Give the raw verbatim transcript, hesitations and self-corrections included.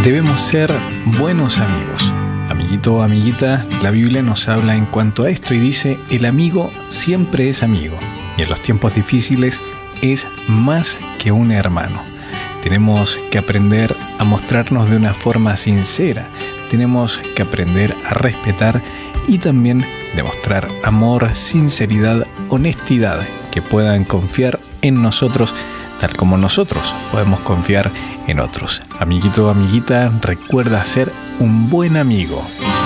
Debemos ser buenos amigos. Amiguito o amiguita, la Biblia nos habla en cuanto a esto y dice: el amigo siempre es amigo, y en los tiempos difíciles es más que un hermano. Tenemos que aprender a mostrarnos de una forma sincera, tenemos que aprender a respetar y también demostrar amor, sinceridad, honestidad, que puedan confiar en nosotros tal como nosotros podemos confiar en otros. Amiguito o amiguita, recuerda ser un buen amigo.